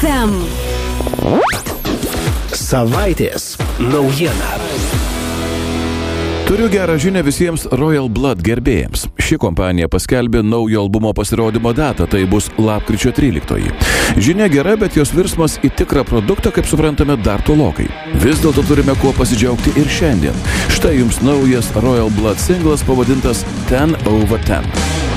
FM. Savaitės naujiena. Turiu gerą žinią visiems Royal Blood gerbėjams. Ši kompanija paskelbė naujo albumo pasirodymo datą, tai bus lapkričio 13. Žinia gera, bet jos virsmas į tikrą produktą, kaip suprantame, dar tolokai. Vis dėlto turime kuo pasidžiaugti ir šiandien. Štai jums naujas Royal Blood singlas pavadintas 10/10.